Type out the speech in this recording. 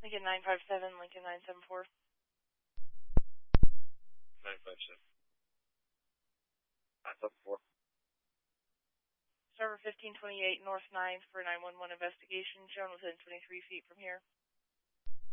Lincoln 957, Lincoln 974. 957. 974. Server 1528, North 9 for 911 investigation, shown within 23 feet from here.